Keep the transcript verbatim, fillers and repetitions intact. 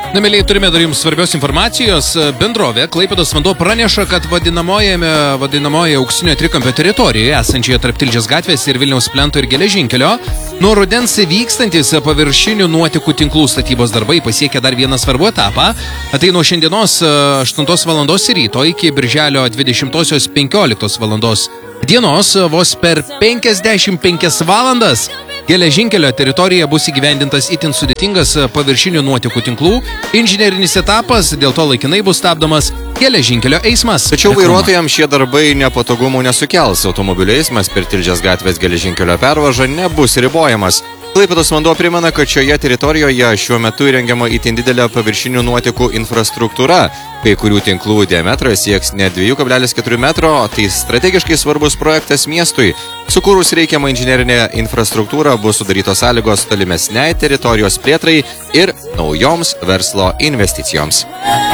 Na, mėlyje, turime dar jums svarbios informacijos. Bendrovė Klaipėdos vanduo praneša, kad vadinamojame, vadinamoje auksinio trikampio teritorijoje, esančioje tarp Tilžės gatvės ir Vilniaus plento ir geležinkelio, nuo rudens vykstantis paviršinių nuotekų tinklų statybos darbai pasiekė dar vieną svarbų etapą. Tai nuo šiandienos aštuntos valandos ryto iki birželio dvidešimtosios penkioliktos valandos dienos vos per penkiasdešimt penkias valandas geležinkelio teritorijoje bus įgyvendintas itin sudėtingas paviršinių nuotekų tinklų inžinerinis etapas, dėl to laikinai bus stabdomas geležinkelio eismas. Tačiau vairuotojams šie darbai nepatogumų nesukels. Automobilių eismas per Tilžės gatvės geležinkelio pervažą nebus ribojamas. Klaipėdos vanduo primena, kad šioje teritorijoje šiuo metu įrengiama itin didelė paviršinių nuotekų infrastruktūra. Kai kurių tinklų diametras sieks net dviejų kablelis keturių metro, tai strategiškai svarbus projektas miestui. Sukūrus reikiamą inžinerinę infrastruktūrą bus sudarytos sąlygos tolimesniai teritorijos plėtrai ir naujoms verslo investicijoms.